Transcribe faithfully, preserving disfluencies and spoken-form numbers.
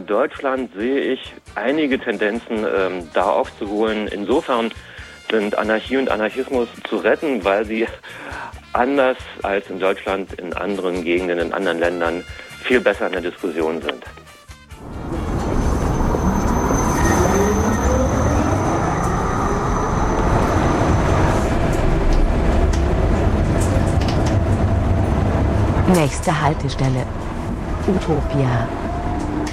in Deutschland sehe ich einige Tendenzen, ähm, da aufzuholen. Insofern sind Anarchie und Anarchismus zu retten, weil sie anders als in Deutschland in anderen Gegenden, in anderen Ländern viel besser in der Diskussion sind. Nächste Haltestelle: Utopia.